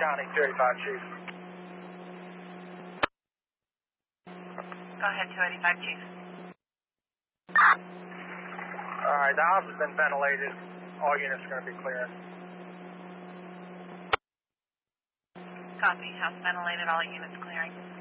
County, 285 Chief. Go ahead, 285 Chief. Alright, the house has been ventilated. All units are going to be clearing. Copy. House ventilated, all units clearing.